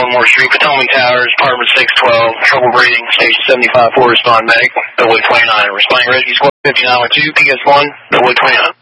Gilmore Street, Potomac Towers, apartment 612, trouble breathing, station 75-4, respond medic, Bellwood 29, responding rescue squad 59 with 2, PS1, Bellwood 29.